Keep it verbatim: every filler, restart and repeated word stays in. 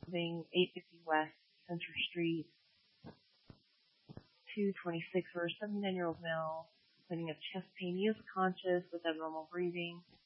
living eight fifty West Center Street, two twenty-six for a seventy-nine-year-old male complaining of chest pain. He is conscious with abnormal breathing.